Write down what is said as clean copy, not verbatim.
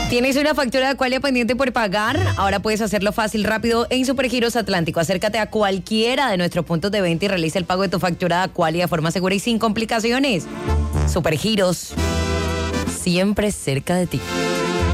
¿Tienes una factura de Aqualia pendiente por pagar? Ahora puedes hacerlo fácil, rápido en Supergiros Atlántico. Acércate a cualquiera de nuestros puntos de venta y realiza el pago de tu factura de Aqualia de forma segura y sin complicaciones. Supergiros, siempre cerca de ti.